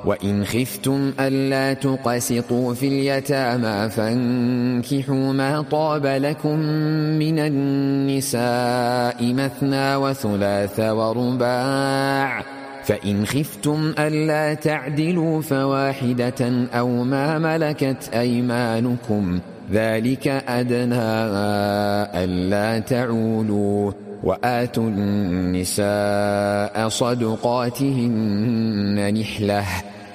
وإن خفتم ألا تقسطوا في اليتامى فانكحوا ما طاب لكم من النساء مثنى وثلاث ورباع، فإن خفتم ألا تعدلوا فواحدة أو ما ملكت أيمانكم ذلك أدنى ألا تعولوا. وآتوا النساء صدقاتهن نحلة